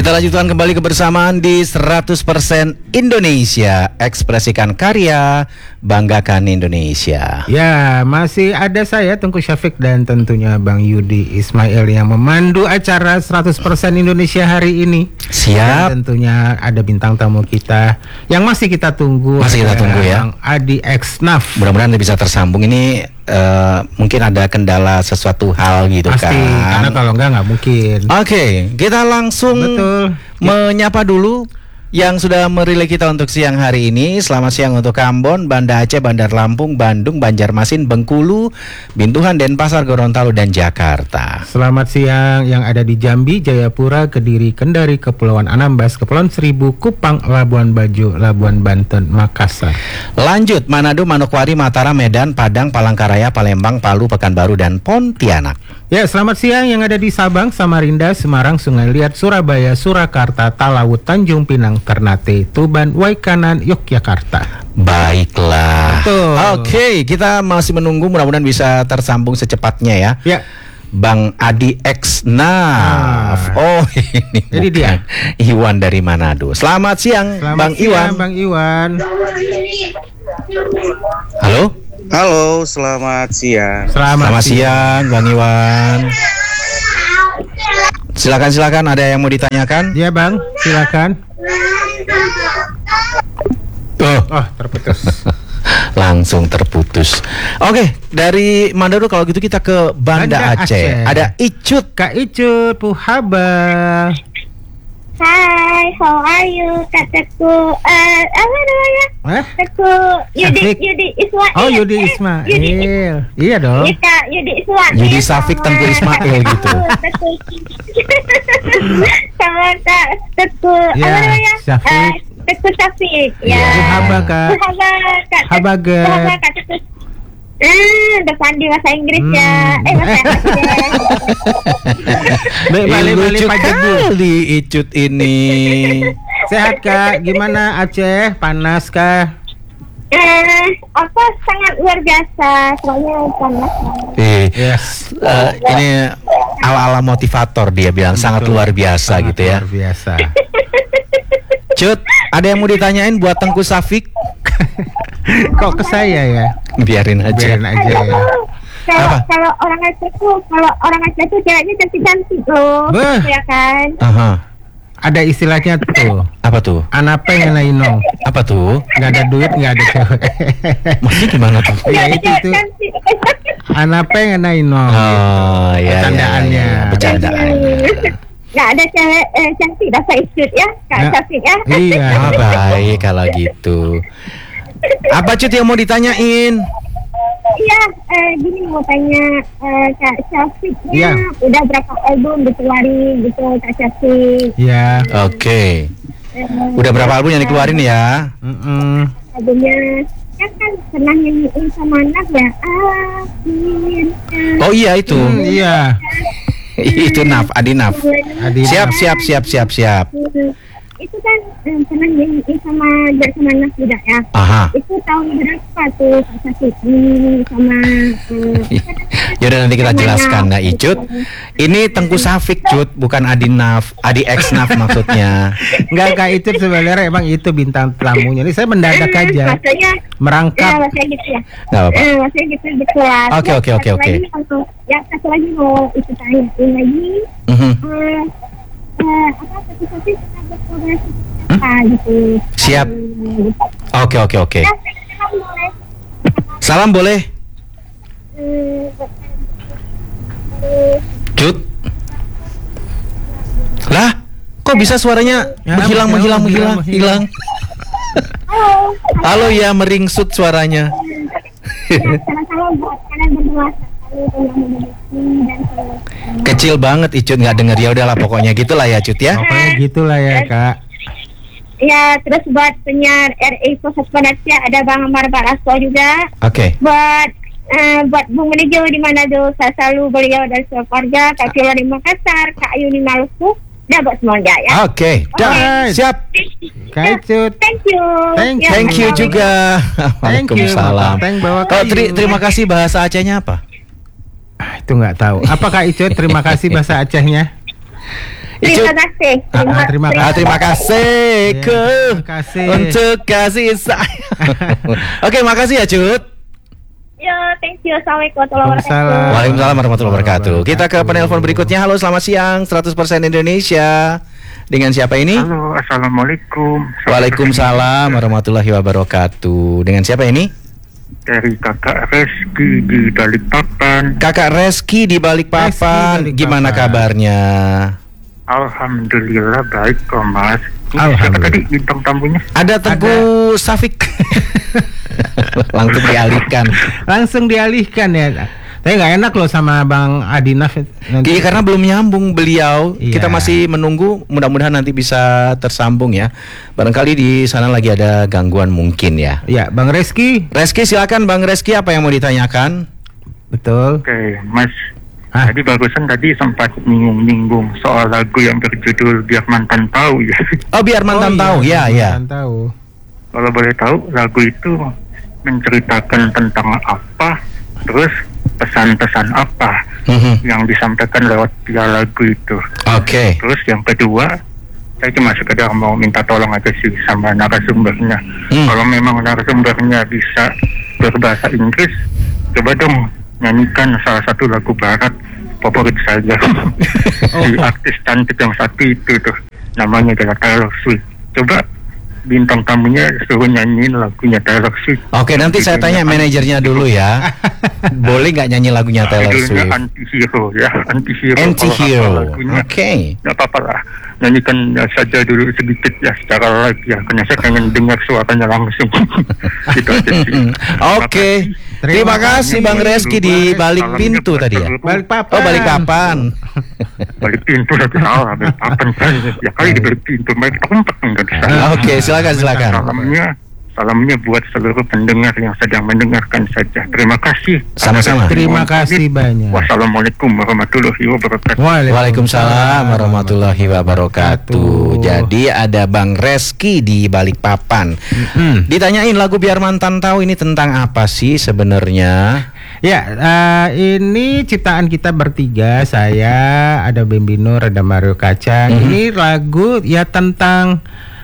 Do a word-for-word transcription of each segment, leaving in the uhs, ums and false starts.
Kita lanjutkan kembali kebersamaan di seratus persen Indonesia. Ekspresikan karya, banggakan Indonesia. Ya, masih ada saya Tengku Syafiq dan tentunya Bang Yudi Ismail yang memandu acara seratus persen Indonesia hari ini. Siap. Dan tentunya ada bintang tamu kita yang masih kita tunggu. Masih kita tunggu ya. Bang Adi X Naf. Mudah-mudahan bisa tersambung. Ini uh, mungkin ada kendala sesuatu hal gitu. Pasti, kan. karena kalau enggak nggak mungkin. Oke, okay, kita langsung Betul. menyapa dulu yang sudah merilai kita untuk siang hari ini. Selamat siang untuk Ambon, Banda Aceh, Bandar Lampung, Bandung, Banjarmasin, Bengkulu, Bintuhan, Denpasar, Gorontalo, dan Jakarta. Selamat siang yang ada di Jambi, Jayapura, Kediri, Kendari, Kepulauan Anambas, Kepulauan Seribu, Kupang, Labuan Bajo, Labuan Banten, Makassar. Lanjut, Manado, Manokwari, Mataram, Medan, Padang, Palangkaraya, Palembang, Palu, Pekanbaru, dan Pontianak. Ya, selamat siang yang ada di Sabang, Samarinda, Semarang, Sungai Liat, Surabaya, Surakarta, Talaut, Tanjung Pinang, Ternate, Tuban, Waikanan, Yogyakarta. Baiklah. Betul. Oke, kita masih menunggu, mudah-mudahan bisa tersambung secepatnya ya. Ya. Bang Adi X Naf. Ah. Oh, ini Jadi bukan. dia. Iwan dari Manado. Selamat siang, Selamat Bang siang, Iwan. Bang Iwan. Halo. Halo, selamat siang. Selamat, Selamat siang, Bang Iwan. Silakan silakan, ada yang mau ditanyakan? Ya, Bang, silakan. Oh, Oh, terputus. langsung terputus. Oke, dari Manado kalau gitu kita ke Banda, Banda Aceh. Aceh. Ada Icut. Kak Icut, Puhaba. Hai, how are you? Kataku, uh, apa namanya? Eh? Kataku Yudi, Syafiq. Yudi Ismail. Oh, Yudi Eh, Ismail. Yudi, Iya dong. iya, Kak, Yudi Ismail. Yudi Syafiq, Sama Tengku Ismail Kak gitu. Teku. Sama Kak Teku, Ya, apa namanya? Syafiq. Eh, Teku Syafiq. Ya. Ya. Puhaba, Kak. Puhaba, Kak. Teku- Habaget. Puhaba, Kak Teku. Hmm, depan di bahasa Inggris ya. Hmm. Eh, bahasa Aceh. Baik, balik balik Lucu Pak Jebu. kali Icut ini. Sehat, Kak? Gimana Aceh? Panas kah? Eh, apa sangat luar biasa, soalnya panas banget. Eh, Yes. eh, ini ala-ala motivator dia bilang sangat Betul. luar biasa Sangat gitu ya. Luar biasa. Cut, ada yang mau ditanyain buat Tengku Syafiq? Kok ke saya ya? Biarin aja. Biarin aja ya. Kalau Apa? kalau orang Aceh tuh, kalau orang Aceh tuh ceweknya cantik-cantik loh, Beh. ya kan? Aha. Ada istilahnya tuh. Apa tuh? Anak pengen nainong. Apa tuh? Nggak ada duit, nggak ada cewek. Maksudnya gimana tuh? Ya Cewek itu tuh. cantik. Anak pengen nainong. Oh, ya, Bercandaannya. ya, ya, bercandaannya. Nggak ada cewek eh, cantik dapat ikut ya, Kak Ya. Syafiq ya. Iya. Ah, baik kalau gitu. Apa Cut yang mau ditanyain? Iya, eh, gini mau tanya eh, Kak Syafiqnya Iya. udah berapa album dikeluarin gitu Kak Syafiq? Ya. Oke. Eh, Udah berapa album yang dikeluarin ya? Mm-mm. albumnya ya kan pernah nyanyiin sama anak ya. Akhirnya. Oh iya itu. Hmm, iya. Itu Naf, Adi Naf. Adi Siap, Naf. siap, siap, siap, siap. Itu kan eh, pernah nyanyiin sama sama anak juga ya. Aha. Itu tahun berapa tuh Kak Syafiq ini sama eh, Yaudah nanti kita jelaskan. Nah, Icut, ini Tengku Syafiq Cut, bukan Adi Naf, Adi X Naf maksudnya. Enggak, Kak itu sebenarnya emang itu bintang tamunya. Ini saya mendadak eh, aja. Maksudnya ya Merangkap. maksudnya gitu ya. Gak apa-apa. Eh, maksudnya gitu betulan. Oke, Ya, oke, oke, satu oke. lagi kalau- Ya satu lagi mau itu tanyain lagi. Mhm. Eh, eh, apa Kak Syafiq pernah berkolaborasi apa gitu? Siap. Hmm, gitu. Oke, oke, oke. Ya, saya mulai Salam boleh, eh, eh, Cut. Lah, kok bisa suaranya Ya, menghilang, menghilang, menghilang, menghilang, hilang? Halo. Halo ya, meringsut suaranya. Ya, sama-sama buat kalian berdua. Selalu berhati dan selalu- Kecil banget Icut, nggak denger. Ya udahlah pokoknya gitulah ya Cut ya. Pokoknya gitulah ya, Kak. Ya, terus buat penyiar R I Pusat Pendasia ada Bang Amar Barasto juga. Oke. Buat eh, buat Bung Menejo di Manado, saya selalu beliau dan keluarga, Kak Kila di Makassar, Kak Ayu di Maluku, dan buat semuanya ya. Oke, dah. Alright. Siap. Kak Icut. Thank you. Thank Ya, Thank you sama-sama. juga. Thank you. Waalaikumsalam. Thank bawa Oh, teri- kayu. terima kasih, bahasa Acehnya apa? Ah, itu nggak tahu. Apa Kak Icut? Terima kasih bahasa Acehnya. Terima kasih. Ah, ah, terima Ah, terima kasih Ya, ke terima kasih. untuk kasih sayang. Oke, makasih ya Cut. Yo, thank you. Assalamualaikum warahmatullahi wabarakatuh. Waalaikumsalam. Waalaikumsalam warahmatullahi wabarakatuh. Kita ke penelpon berikutnya. Halo, selamat siang. seratus persen Indonesia. Dengan siapa ini? Halo, assalamualaikum. Waalaikumsalam warahmatullahi wabarakatuh. Dengan siapa ini? Dari kakak Reski di Balikpapan. Kakak Reski di Balikpapan. Reski Balikpapan. Gimana kabarnya? Alhamdulillah baik kok Mas. Alhamdulillah. Siapa tadi bintang tamunya? Ada Teguh Safik. Langsung dialihkan. Langsung dialihkan ya. Tapi nggak enak loh sama Bang Adinaf nanti. Iya, karena belum nyambung beliau. Iya. Kita masih menunggu. Mudah-mudahan nanti bisa tersambung ya. Barangkali di sana lagi ada gangguan mungkin ya. Ya, Bang Reski. Reski, silakan Bang Reski, apa yang mau ditanyakan? Betul. Oke, Mas. Ah. Tadi barusan tadi sempat nyinggung-nyinggung soal lagu yang berjudul Biar Mantan Tahu ya. Oh, biar mantan Oh, tahu. Ya, ya. Mantan tahu. Kalau boleh tahu, lagu itu menceritakan tentang apa, terus pesan-pesan apa Mhm. yang disampaikan lewat via lagu itu. Oke. Terus yang kedua, saya cuma sekedar mau minta tolong aja sih sama narasumbernya. Hmm. Kalau memang narasumbernya bisa berbahasa Inggris, coba dong nyanyikan salah satu lagu barat favorit saya. Si artis cantik yang satu itu tuh, namanya adalah Taylor Swift. Coba bintang tamunya suruh nyanyiin lagunya Taylor Swift. Oke, nanti saya tanya manajernya dulu ya. Boleh nggak nyanyi lagunya Taylor Judulnya Swift? Anti-Hero ya, Anti-Hero. Anti-Hero. Kalau hafal lagunya, Oke. nggak apa-apa lah. Nyanyikan saja dulu sedikit ya secara live ya, karena saya pengen dengar suaranya langsung. Gitu aja sih. Oke. Terima kasih Bang Reski di balik pintu tadi ya. Balik papan. Oh, balik papan. Balik pintu tapi salah, balik papan kan ya kali di balik pintu, balik tempat enggak bisa. Oke, silakan silakan. Salamnya, salamnya buat seluruh pendengar yang sedang mendengarkan saja. Terima kasih. Sama-sama. Terima kasih banyak. Wassalamualaikum warahmatullahi wabarakatuh. Waalaikumsalam warahmatullahi wabarakatuh. Jadi ada Bang Reski di Balikpapan. Hmm. Ditanyain lagu Biar Mantan Tahu ini tentang apa sih sebenarnya? Ya, eh, ini ciptaan kita bertiga. Saya, ada Bimbi Nur, ada Mario Kacang. Mhm. Ini lagu ya tentang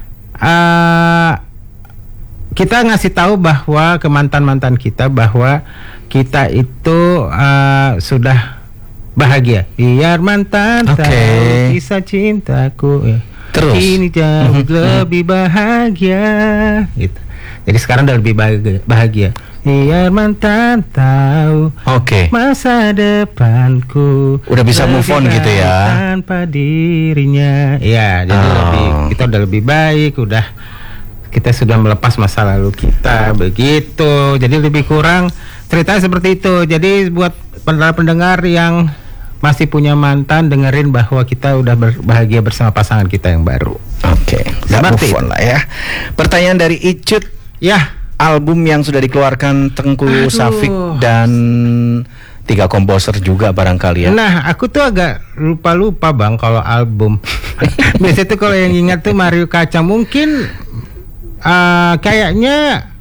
eh, kita ngasih tahu bahwa ke mantan-mantan kita bahwa kita itu eh, sudah bahagia. Biar mantan Oke. tahu kisah cintaku. Ya. Terus? Ini jauh Mhm. lebih bahagia. Gitu. Jadi sekarang udah lebih bahagia. bahagia. Biar mantan tahu Oke. masa depanku. Udah bisa move on lebih gitu ya. baik tanpa dirinya. Ya, jadi Oh. lebih kita udah lebih baik, udah kita sudah melepas masa lalu kita begitu. Jadi lebih kurang ceritanya seperti itu. Jadi buat pendengar-pendengar yang masih punya mantan, dengerin bahwa kita udah berbahagia bersama pasangan kita yang baru. Oke, udah Seperti move on lah ya. Pertanyaan dari Icut, Ya, album yang sudah dikeluarkan Tengku Aduh. Safik dan tiga komposer juga barangkali ya. nah aku tuh agak lupa-lupa Bang kalau album. Biasanya tuh kalau yang ingat tuh Mario Kacang, mungkin uh, kayaknya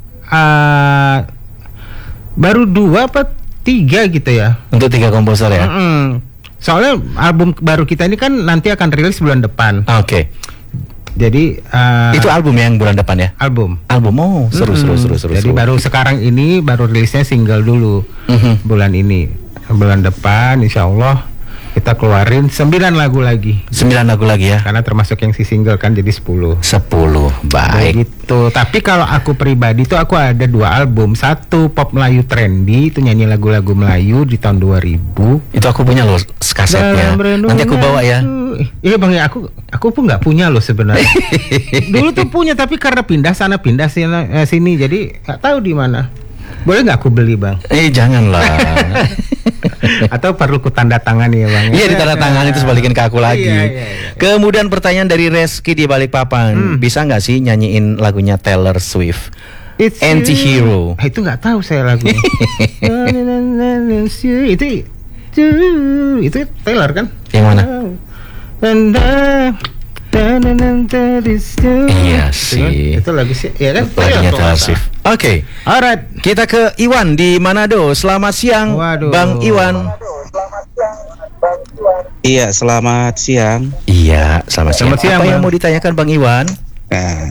uh, baru dua apa tiga gitu ya. Untuk tiga komposer ya. Mm-mm. Soalnya album baru kita ini kan nanti akan rilis bulan depan. Oke. Jadi uh, Itu album yang bulan depan ya. album. Album, oh seru seru Mm-mm. seru seru. Jadi seru. baru sekarang ini baru rilisnya single dulu. Mhm. Bulan ini, bulan depan insya Allah kita keluarin sembilan lagu lagi. Sembilan lagu lagi ya. Karena termasuk yang si single kan jadi sepuluh. Sepuluh, baik. Begitu. Tapi kalau aku pribadi tuh aku ada dua album. Satu pop Melayu trendy, itu nyanyi lagu-lagu Melayu di tahun dua ribu. Itu aku punya loh kasetnya. Nanti aku bawa ya. Iya Bang ya, aku aku pun nggak punya loh sebenarnya. Dulu tuh punya tapi karena pindah sana pindah sini, eh, sini jadi nggak tahu di mana. Boleh nggak aku beli Bang? Eh janganlah. Atau perlu ku tanda tangan ya Bang? Iya, ditanda tangan itu sebalikin ke aku lagi. Iya, iya, iya. Kemudian pertanyaan dari Reski di Balikpapan, Hmm. bisa nggak sih nyanyiin lagunya Taylor Swift? It's Anti-Hero. Ah, itu nggak tahu saya lagunya. itu itu Taylor kan? Yang mana? And I- Iya sih. Itu lagu sih, ya kan? Lagunya Taylor Taylor Swift. Oke, Alright. kita ke Iwan di Manado. Selamat siang, Waduh. Bang Iwan. Iya, selamat siang. Iya, selamat siang. Selamat siang, Apa yang Bang. mau ditanyakan Bang Iwan? Nah,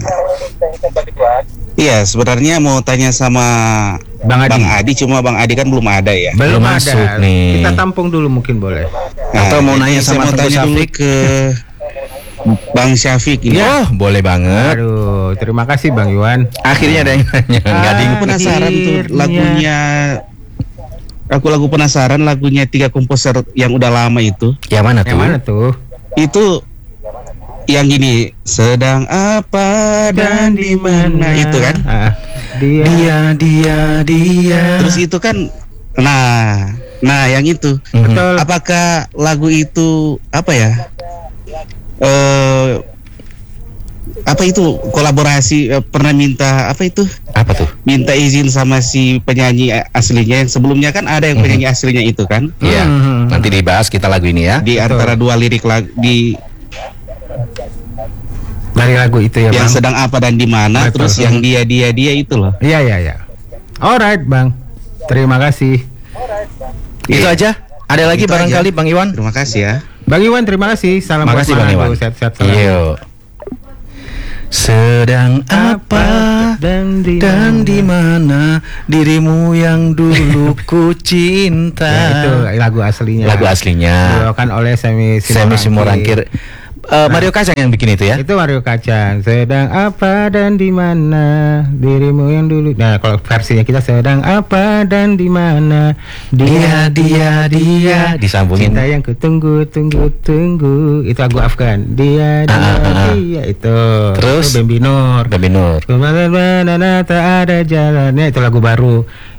iya, sebenarnya mau tanya sama Bang Adi. Bang Adi, cuma Bang Adi kan belum ada ya. Belum Belum ada. masuk nih. Kita tampung dulu mungkin boleh. Atau mau nanya jadi saya sama mau Tengku tanya dulu Syafiq? ke Bang Syafiq ini. Oh, boleh banget. Aduh, terima kasih Bang Iwan. Akhirnya ada yang nanya. Nggak ada yang Aku penasaran tuh Akhirnya. lagunya. Aku lagu penasaran lagunya tiga komposer yang udah lama itu. Yang mana tuh? Yang mana tuh? Itu yang gini, sedang apa dan di mana itu kan? Ah, dia. Dia, dia, dia. Terus itu kan, nah, nah yang itu. Mhm. Betul. Apakah lagu itu apa ya? Eh, apa itu kolaborasi? eh, pernah minta apa itu? Apa tuh? Minta izin sama si penyanyi aslinya yang sebelumnya kan ada yang penyanyi aslinya itu kan? Iya. Mhm. Nanti dibahas kita lagu ini ya. Di antara dua lirik lagu di Dari lagu itu ya yang Bang. sedang apa dan di mana, Betul. terus yang dia dia dia itu loh. Iya iya iya. Alright Bang. Terima kasih. Itu aja. Ada lagi Itu barangkali aja. Bang Iwan? Terima kasih ya. Bang Iwan terima kasih. Salam buat Makasih Bang Manado. Iwan. Sehat-sehat selalu. Iya. Sedang apa dan di dan di mana dirimu yang dulu ku cinta? Ya, itu lagu aslinya. Lagu aslinya. Dibawakan oleh Semi Semi Simorangkir. Eh, Mario Kacang yang bikin itu ya? Itu Mario Kacang. Sedang apa dan di mana dirimu yang dulu. Nah, kalau versinya kita sedang apa dan di mana Dia, dia, dia. Disambungin. cinta yang kutunggu, tunggu, tunggu. Itu lagu Afgan. Dia, dia, Ah, ah, ah. dia. Itu. Terus? Itu Bambi Nur. Bambi Nur. Kemana-mana tak ada jalannya. Itu lagu baru.